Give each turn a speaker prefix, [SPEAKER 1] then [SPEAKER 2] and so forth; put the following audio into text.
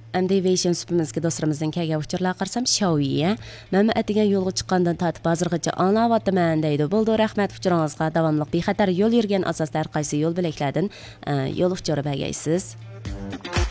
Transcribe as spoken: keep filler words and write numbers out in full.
[SPEAKER 1] Әмді Вейшен süpimizga dostlarımızdan kelgan uçurlar qarsam Xiaoyi. Mən ətigan yolğa chiqqandan tatib hazırgacha anlavatman deydi. Bo'ldi, rahmat uçurunuzga davamlıq bexatar yol yurgan asosda har qaysi yo'l bilaklardan yo'l uçuru bergaysiz.